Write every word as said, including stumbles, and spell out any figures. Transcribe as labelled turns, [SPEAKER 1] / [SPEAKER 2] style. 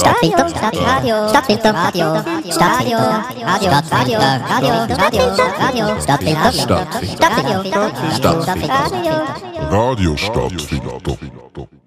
[SPEAKER 1] Stadtfilter, Stadtradio, Stadtfilter, Radio, Stadtfilter, Radio, Radio, Radio, Radio, Radio, Stadtfilter, Stadtfilter, Stadtfilter,
[SPEAKER 2] Radio Stadtfilter.